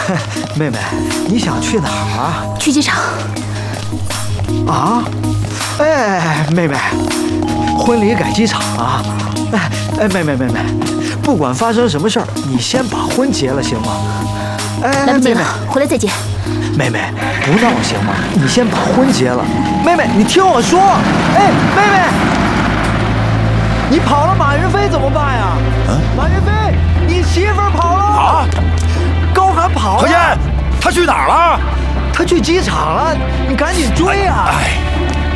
妹妹，你想去哪儿啊？ 去机场。 啊？哎，妹妹，婚礼改机场啊？哎，妹妹，不管发生什么事儿，你先把婚结了，行吗？哎， 来不及了，回来再结。 妹妹，不闹行吗？你先把婚结了。妹妹，你听我说。哎，妹妹，你跑了马云飞怎么办呀？马云飞，你媳妇儿跑了。 啊！ 高喊跑了。 何燕，他去哪儿了？ 他去机场了，你赶紧追啊！ 哎。